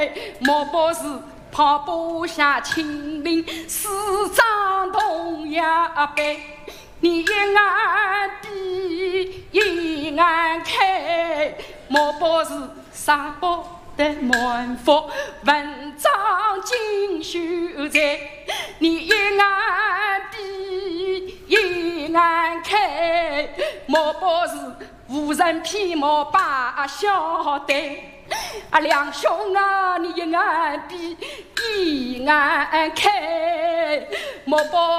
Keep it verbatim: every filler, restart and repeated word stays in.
莫不是跑不下秦岭，四张同崖北。你一眼闭，一眼开，莫不是沙包的满腹文章锦绣在。你一眼闭，一眼开，莫不是无人披毛把晓得。啊，两兄啊，你一眼闭，一眼开，莫不